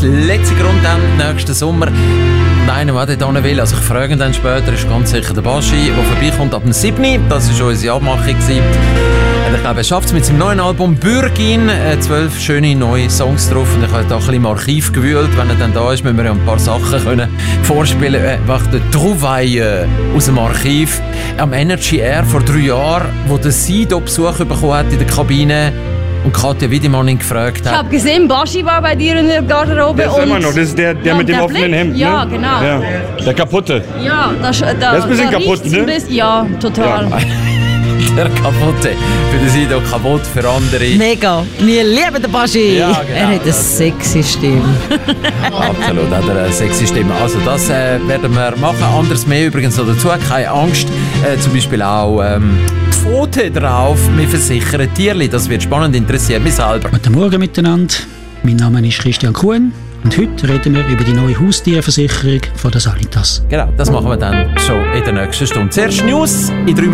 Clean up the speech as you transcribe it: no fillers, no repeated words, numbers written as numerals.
letzte Grund dann nächsten Sommer. Und einer, der dort hin will, also ich frage ihn dann später, ist ganz sicher der Baschi, der vorbeikommt ab dem 7. Das war unsere Abmachung gewesen. Ich glaube, er schafft es mit seinem neuen Album «Bürgin». 12 schöne neue Songs drauf. Und ich habe da ein bisschen im Archiv gewühlt. Wenn er dann da ist, müssen wir ja ein paar Sachen können vorspielen können. Der Trouvaille aus dem Archiv. Am Energy Air vor 3 Jahren, wo der Sido Besuch bekommen hat in der Kabine. Und Katja Wiedemann ihn gefragt hat. Ich habe gesehen, Baschi war bei dir in der Garderobe. Der ist immer noch, das ist der mit dem offenen Hemd, ja, ne? Genau. Ja, der kaputte. Ja, das ist ein bisschen kaputt, ne? Ja, total. Ja. Der kaputte. Für den Sido kaputt, für andere. Mega. Wir lieben den Baschi. Ja, genau. Er hat eine sexy Stimme. Absolut, hat er eine sexy Stimme. Also das werden wir machen. Anderes mehr übrigens noch dazu. Keine Angst. Zum Beispiel auch Pfote drauf. Wir versichern Tierli. Das wird spannend, interessiert mich selber. Guten Morgen miteinander. Mein Name ist Christian Kuhn. Und heute reden wir über die neue Haustierversicherung von der Sanitas. Genau, das machen wir dann schon in der nächsten Stunde. Zuerst News in 3